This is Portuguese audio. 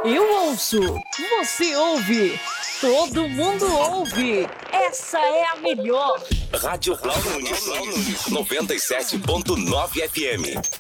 Eu ouço, você ouve, todo mundo ouve. Essa é a melhor. Rádio Blau Nunes, 97.9 FM.